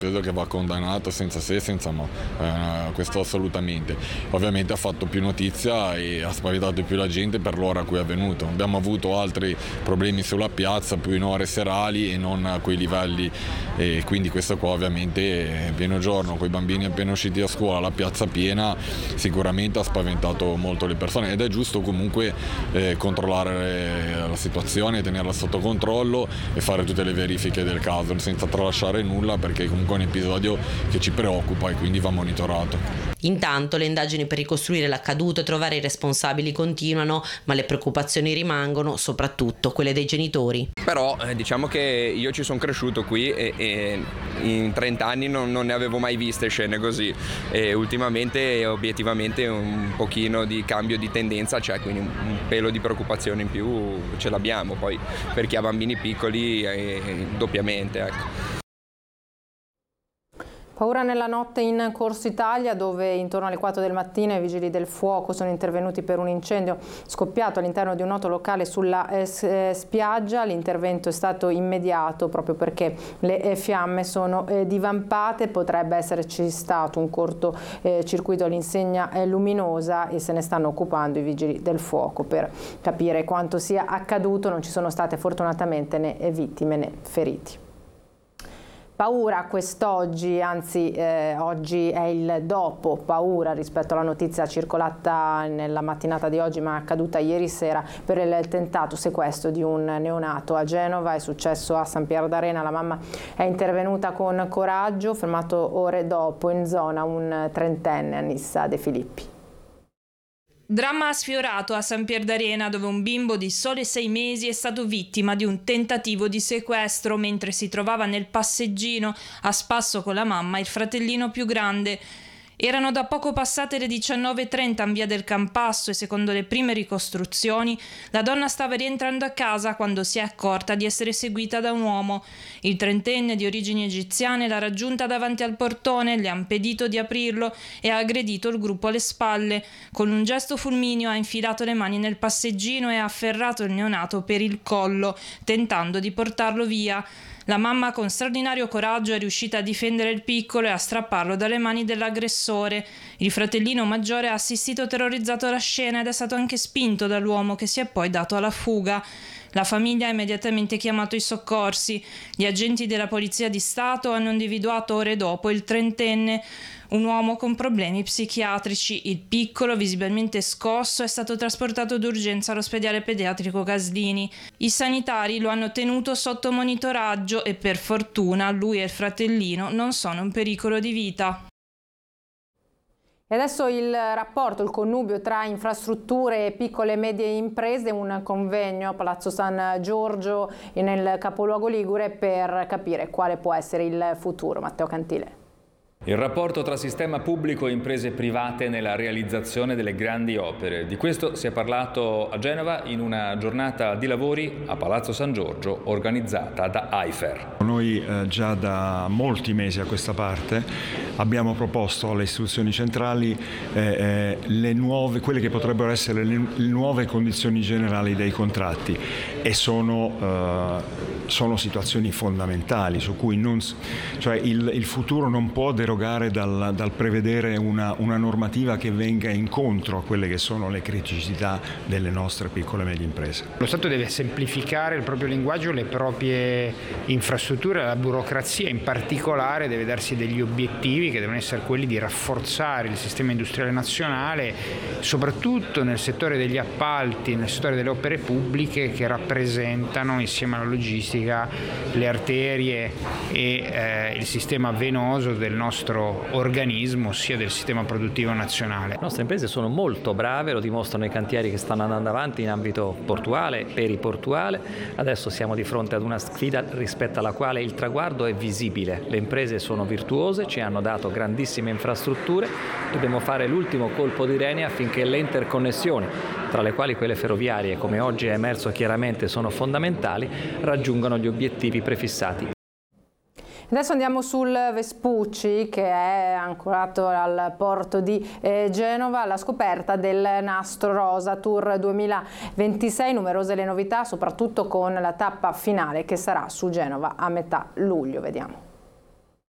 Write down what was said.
Credo che va condannato senza se e senza ma, questo assolutamente. Ovviamente ha fatto più notizia e ha spaventato più la gente per l'ora a cui è avvenuto. Abbiamo avuto altri problemi sulla piazza, più in ore serali e non a quei livelli, e quindi questo qua ovviamente pieno giorno, con i bambini appena usciti da scuola, la piazza piena, sicuramente ha spaventato molto le persone ed è giusto comunque controllare la situazione, tenerla sotto controllo e fare tutte le verifiche del caso senza tralasciare nulla, perché comunque è un episodio che ci preoccupa e quindi va monitorato. Intanto le indagini per ricostruire l'accaduto e trovare i responsabili continuano, ma le preoccupazioni rimangono, soprattutto quelle dei genitori. Però diciamo che io ci sono cresciuto qui e in 30 anni non ne avevo mai viste scene così, e ultimamente obiettivamente un pochino di cambio di tendenza c'è, quindi un pelo di preoccupazione in più ce l'abbiamo, poi per chi ha bambini piccoli doppiamente, ecco. Paura nella notte in Corso Italia, dove intorno alle 4 del mattino i vigili del fuoco sono intervenuti per un incendio scoppiato all'interno di un noto locale sulla spiaggia. L'intervento è stato immediato proprio perché le fiamme sono divampate. Potrebbe esserci stato un cortocircuito all'insegna luminosa e se ne stanno occupando i vigili del fuoco per capire quanto sia accaduto. Non ci sono state fortunatamente né vittime né feriti. Paura quest'oggi, anzi oggi è il dopo paura rispetto alla notizia circolata nella mattinata di oggi ma accaduta ieri sera per il tentato sequestro di un neonato a Genova. È successo a San Pier d'Arena, la mamma è intervenuta con coraggio, fermato ore dopo in zona un trentenne, Anissa De Filippi. Dramma sfiorato a San Pier d'Arena, dove un bimbo di soli 6 mesi è stato vittima di un tentativo di sequestro mentre si trovava nel passeggino a spasso con la mamma e il fratellino più grande. Erano da poco passate le 19:30 in via del Campasso e secondo le prime ricostruzioni la donna stava rientrando a casa quando si è accorta di essere seguita da un uomo. Il trentenne di origini egiziane l'ha raggiunta davanti al portone, le ha impedito di aprirlo e ha aggredito il gruppo alle spalle. Con un gesto fulmineo ha infilato le mani nel passeggino e ha afferrato il neonato per il collo, tentando di portarlo via. La mamma con straordinario coraggio è riuscita a difendere il piccolo e a strapparlo dalle mani dell'aggressore. Il fratellino maggiore ha assistito terrorizzato alla scena ed è stato anche spinto dall'uomo che si è poi dato alla fuga. La famiglia ha immediatamente chiamato i soccorsi. Gli agenti della Polizia di Stato hanno individuato ore dopo il trentenne, un uomo con problemi psichiatrici. Il piccolo, visibilmente scosso, è stato trasportato d'urgenza all'ospedale pediatrico Gaslini. I sanitari lo hanno tenuto sotto monitoraggio e per fortuna lui e il fratellino non sono in pericolo di vita. E adesso il rapporto, il connubio tra infrastrutture e piccole e medie imprese, un convegno a Palazzo San Giorgio nel capoluogo ligure per capire quale può essere il futuro. Matteo Cantile. Il rapporto tra sistema pubblico e imprese private nella realizzazione delle grandi opere. Di questo si è parlato a Genova in una giornata di lavori a Palazzo San Giorgio organizzata da AIFER. Noi già da molti mesi a questa parte abbiamo proposto alle istituzioni centrali quelle che potrebbero essere le nuove condizioni generali dei contratti e sono situazioni fondamentali su cui il futuro non può derogare dal prevedere una normativa che venga incontro a quelle che sono le criticità delle nostre piccole e medie imprese. Lo Stato deve semplificare il proprio linguaggio, le proprie infrastrutture, la burocrazia in particolare deve darsi degli obiettivi che devono essere quelli di rafforzare il sistema industriale nazionale, soprattutto nel settore degli appalti, nel settore delle opere pubbliche che rappresentano insieme alla logistica le arterie e il sistema venoso del nostro organismo, ossia del sistema produttivo nazionale. Le nostre imprese sono molto brave, lo dimostrano i cantieri che stanno andando avanti in ambito portuale, periportuale. Adesso siamo di fronte ad una sfida rispetto alla quale il traguardo è visibile. Le imprese sono virtuose, ci hanno dato grandissime infrastrutture, dobbiamo fare l'ultimo colpo di reni affinché le interconnessioni, tra le quali quelle ferroviarie, come oggi è emerso chiaramente, sono fondamentali, raggiungano gli obiettivi prefissati. Adesso andiamo sul Vespucci, che è ancorato al porto di Genova, alla scoperta del Nastro Rosa Tour 2026. Numerose le novità, soprattutto con la tappa finale che sarà su Genova a metà luglio. Vediamo.